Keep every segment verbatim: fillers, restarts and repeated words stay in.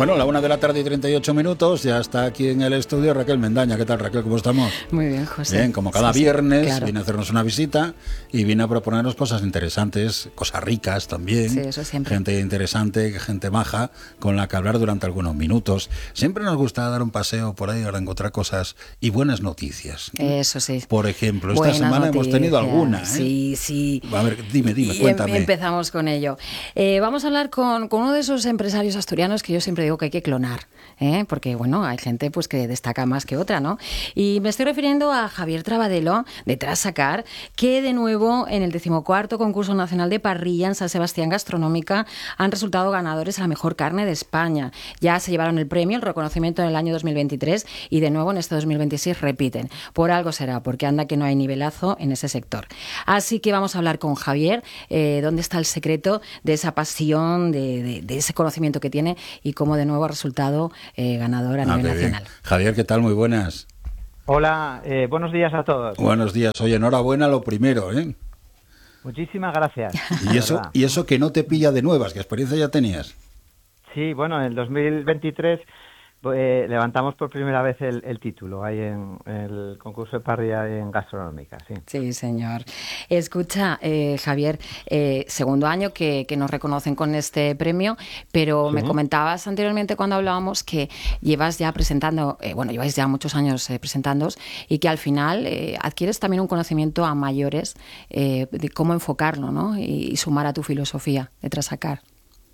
Bueno, a la una de la tarde y treinta y ocho minutos, ya está aquí en el estudio Raquel Mendaña. ¿Qué tal, Raquel? ¿Cómo estamos? Muy bien, José. Bien, como cada sí, viernes, sí, claro. viene a hacernos una visita y viene a proponernos cosas interesantes, cosas ricas también. Sí, eso siempre. Gente interesante, gente maja, con la que hablar durante algunos minutos. Siempre nos gusta dar un paseo por ahí para encontrar cosas y buenas noticias. Eso sí. Por ejemplo, esta Buenas semana noticias. hemos tenido alguna, ¿eh? Sí, sí. A ver, dime, dime, y cuéntame. Empezamos con ello. Eh, vamos a hablar con, con uno de esos empresarios asturianos que yo siempre digo que hay que clonar, ¿eh? Porque, bueno, hay gente pues que destaca más que otra, ¿no? Y me estoy refiriendo a Javier Trabadelo, de Trasacar, que de nuevo en el decimocuarto concurso nacional de parrilla en San Sebastián Gastronómica han resultado ganadores a la mejor carne de España. Ya se llevaron el premio, el reconocimiento en el año dos mil veintitrés y de nuevo en este dos mil veintiséis repiten. Por algo será, porque anda que no hay nivelazo en ese sector. Así que vamos a hablar con Javier, eh, dónde está el secreto de esa pasión, de, de, de ese conocimiento que tiene y cómo de nuevo ha resultado eh, ganador a Ah, nivel qué nacional. bien. Javier, ¿qué tal? Muy buenas. Hola, eh, buenos días a todos. Buenos días. Oye, enhorabuena lo primero, ¿eh? Muchísimas gracias. Y eso, y eso que no te pilla de nuevas, ¿qué experiencia ya tenías? Sí, bueno, en el dos mil veintitrés eh, levantamos por primera vez el, el título ahí en, en el concurso de parrilla en gastronómica, sí. Sí, señor. Escucha, eh, Javier, eh, segundo año que, que nos reconocen con este premio, pero Sí. me comentabas anteriormente cuando hablábamos que llevas ya presentando, eh, bueno, lleváis ya muchos años eh, presentándoos y que al final eh, adquieres también un conocimiento a mayores eh, de cómo enfocarlo, ¿no? Y, y sumar a tu filosofía de Trasacar.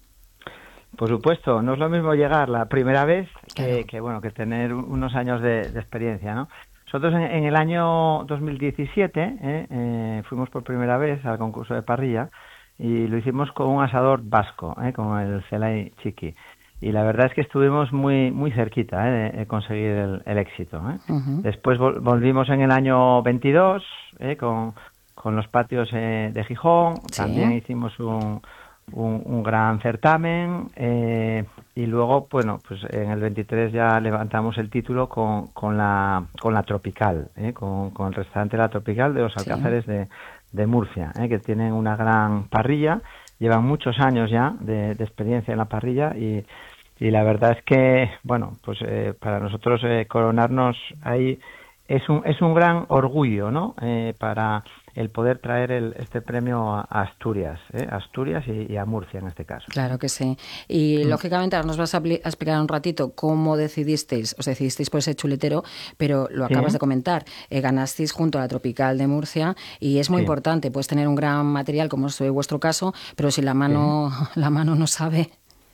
Por supuesto, no es lo mismo llegar la primera vez que, Claro. que bueno, que tener unos años de, de experiencia, ¿no? Nosotros en, en el año dos mil diecisiete eh, eh, fuimos por primera vez al concurso de parrilla y lo hicimos con un asador vasco, eh, con el Zelai Chiqui. Y la verdad es que estuvimos muy muy cerquita eh, de, de conseguir el, el éxito. Eh. Uh-huh. Después vol- volvimos en el año veintidós eh, con, con los patios eh, de Gijón. Sí. También hicimos un, un, un gran certamen eh, y luego, bueno, pues en el veintitrés ya levantamos el título con, con la con la Tropical, eh, con, con el restaurante La Tropical de los Sí. Alcázares de, de Murcia, eh, que tienen una gran parrilla. Llevan muchos años ya de, de experiencia en la parrilla y, y la verdad es que, bueno, pues eh, para nosotros eh, coronarnos ahí es un es un gran orgullo, ¿no? Eh, para el poder traer el, este premio a, a Asturias, ¿eh? A Asturias y, y a Murcia en este caso. Claro que sí. Y Mm. lógicamente ahora nos vas a, apli- a explicar un ratito cómo decidisteis, os decidisteis por ese chuletero, pero lo Sí. acabas de comentar, eh, ganasteis junto a la Tropical de Murcia y es muy Sí. importante, puedes tener un gran material como es vuestro caso, pero si la mano, la mano no sabe,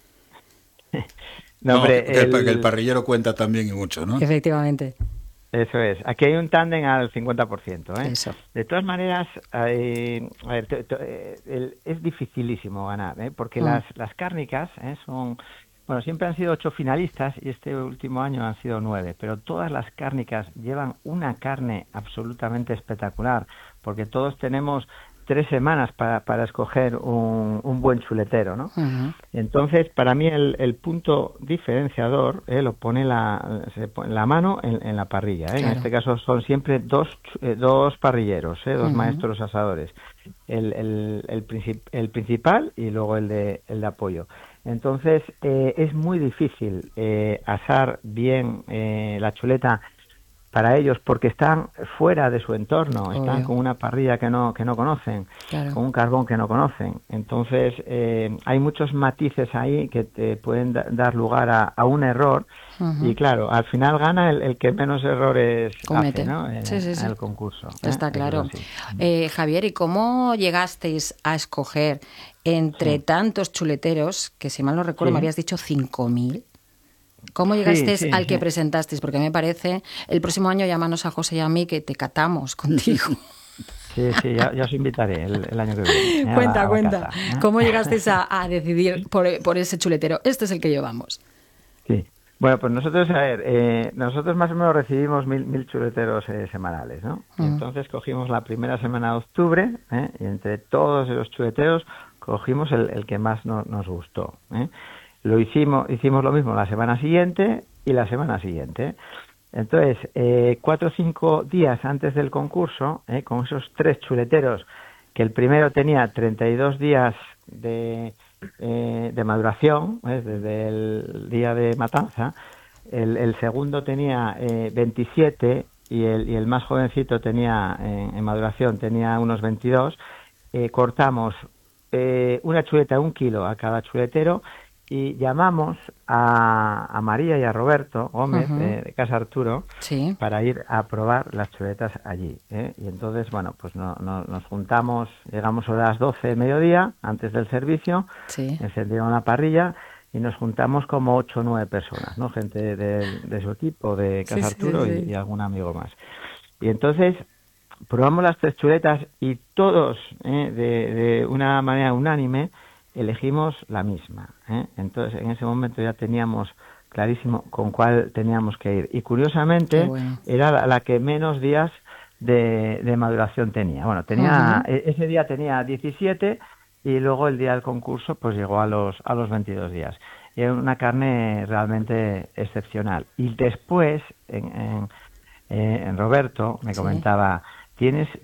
No, hombre, que, el, el- que el parrillero cuenta también y mucho, ¿no? efectivamente. Eso es. Aquí hay un tándem al cincuenta por ciento, ¿eh? Eso. De todas maneras, hay- a ver, to- to- eh, el- es dificilísimo ganar, ¿eh? Porque Mm. las, las cárnicas ¿eh? son... Bueno, siempre han sido ocho finalistas y este último año han sido nueve, pero todas las cárnicas llevan una carne absolutamente espectacular, porque todos tenemos tres semanas para, para escoger un, un buen chuletero, ¿no? Ujú. Entonces, para mí el, el punto diferenciador eh, lo pone la, se pone la mano en, en la parrilla. ¿eh? Claro. En este caso son siempre dos, chu- eh, dos parrilleros, eh, dos Ujú. maestros asadores. El, el, el, princip- el principal y luego el de, el de apoyo. Entonces, eh, es muy difícil eh, asar bien eh, la chuleta para ellos porque están fuera de su entorno, están Obvio. con una parrilla que no que no conocen, Claro. con un carbón que no conocen. Entonces, eh, hay muchos matices ahí que te pueden da- dar lugar a, a un error Ujú. y claro, al final gana el, el que menos errores Comete. hace, ¿no? En, Sí, sí, sí. en el concurso. ¿eh? Está Eso claro. es así. Eh, Javier, ¿y cómo llegasteis a escoger entre Sí. tantos chuleteros, que si mal no recuerdo Sí. me habías dicho cinco mil? ¿Cómo Sí, llegasteis sí, al que sí. presentasteis? Porque me parece, el próximo año llámanos a José y a mí que te catamos contigo. Sí, sí, ya, ya os invitaré el, el año que viene. ¿eh? A la- Cuenta, a la cuenta. casa, ¿eh? ¿Cómo llegasteis a, a decidir por, por ese chuletero? Este es el que llevamos. Sí. Bueno, pues nosotros, a ver, eh, nosotros más o menos recibimos mil, mil chuleteros eh, semanales, ¿no? Mm. Entonces cogimos la primera semana de octubre ¿eh? y entre todos esos chuleteros cogimos el, el que más no- nos gustó. ¿eh? Lo hicimos, hicimos lo mismo la semana siguiente y la semana siguiente. Entonces, eh, cuatro o cinco días antes del concurso, ¿eh? con esos tres chuleteros, que el primero tenía treinta y dos días de eh, de maduración, ¿eh? Desde el día de matanza. El, el segundo tenía eh, veintisiete y el, y el más jovencito tenía, en, en maduración, tenía unos veintidós. Eh, cortamos eh, una chuleta, un kilo a cada chuletero, y llamamos a, a María y a Roberto Gómez, uh-huh. de, de Casa Arturo, sí. para ir a probar las chuletas allí, ¿eh? Y entonces, bueno, pues no, no, nos juntamos, llegamos a las doce de mediodía, antes del servicio, sí. encendieron la parrilla y nos juntamos como ocho o nueve personas, ¿no? Gente de, de su equipo, de Casa sí, Arturo sí, sí. Y, y algún amigo más. Y entonces probamos las tres chuletas y todos, ¿eh? de, de una manera unánime, elegimos la misma, ¿eh? Entonces en ese momento ya teníamos clarísimo con cuál teníamos que ir. Y curiosamente bueno. era la, la que menos días de, de maduración tenía. Bueno, tenía uh-huh. ese día tenía diecisiete y luego el día del concurso pues llegó a los a los veintidós días. Y era una carne realmente excepcional. Y después, en, en, en Roberto me comentaba, sí. tienes